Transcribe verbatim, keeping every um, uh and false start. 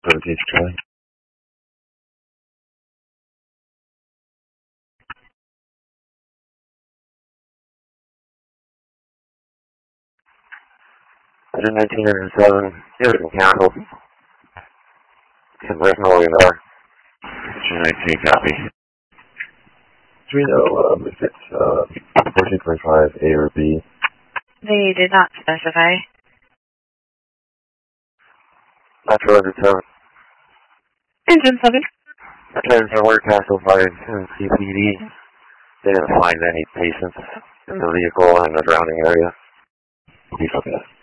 Proceed, Charlie. nineteen oh seven, unit mechanical. Conversion all in there. nineteen, copy. Do we know um, if it's uh, fourteen twenty-five A or B? They did not specify. Metro one seven. Engine seven. Attendants are work castle five and C P D. They didn't find any patients in the vehicle and the surrounding area. Please look at it.